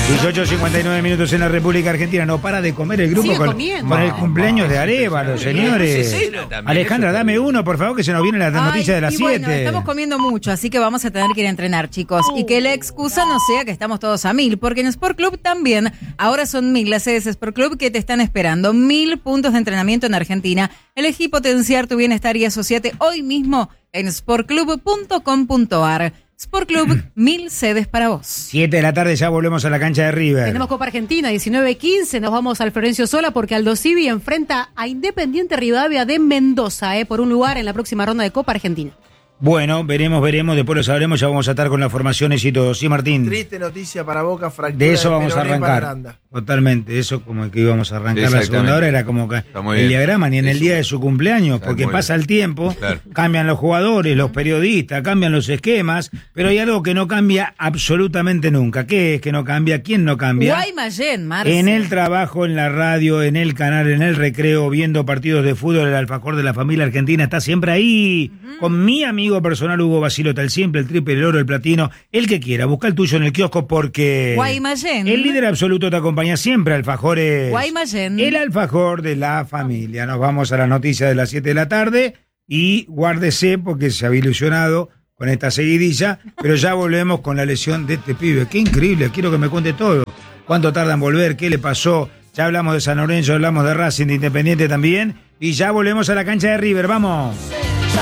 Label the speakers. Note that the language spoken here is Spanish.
Speaker 1: 18:59 minutos en la República Argentina. No para de comer el grupo con el cumpleaños de Arévalo, señores. Alejandra, dame uno, por favor, que se nos viene la noticia de las 7.
Speaker 2: Bueno, estamos comiendo mucho, así que vamos a tener que ir a entrenar, chicos. Y que la excusa no sea que estamos todos a 1000, porque en Sport Club también. Ahora son 1000 las sedes Sport Club que te están esperando. 1000 puntos de entrenamiento en Argentina. Elegí potenciar tu bienestar y asociate hoy mismo en sportclub.com.ar. Sport Club, 1000 sedes para vos.
Speaker 1: 7 de la tarde ya volvemos a la cancha de River.
Speaker 3: Tenemos Copa Argentina, 19:15, nos vamos al Florencio Sola porque Aldo Civi enfrenta a Independiente Rivadavia de Mendoza, por un lugar en la próxima ronda de Copa Argentina.
Speaker 1: Bueno, veremos, después lo sabremos, ya vamos a estar con las formaciones y todo. Sí, Martín.
Speaker 4: Triste noticia para Boca, fractura.
Speaker 1: De eso vamos a arrancar. Totalmente, eso como que íbamos a arrancar la segunda hora, era como que el diagrama, ni en el día de su cumpleaños, porque pasa el tiempo, cambian los jugadores, los periodistas, cambian los esquemas, pero hay algo que no cambia absolutamente nunca. ¿Qué es que no cambia? ¿Quién no cambia?
Speaker 2: Guaymallén, Marce.
Speaker 1: En el trabajo, en la radio, en el canal, en el recreo, viendo partidos de fútbol, el alfajor de la familia argentina está siempre ahí, con mi amigo personal Hugo Basilota, el simple, el triple, el oro, el platino, el que quiera, busca el tuyo en el kiosco porque
Speaker 2: Guaymallén.
Speaker 1: El líder absoluto te acompaña siempre, alfajores.
Speaker 2: Guaymallén.
Speaker 1: El alfajor de la familia. Nos vamos a la noticia de las 7 de la tarde y guárdese porque se había ilusionado con esta seguidilla, pero ya volvemos con la lesión de este pibe. Qué increíble, quiero que me cuente todo. ¿Cuánto tarda en volver? ¿Qué le pasó? Ya hablamos de San Lorenzo, hablamos de Racing, de Independiente también, y ya volvemos a la cancha de River. ¡Vamos!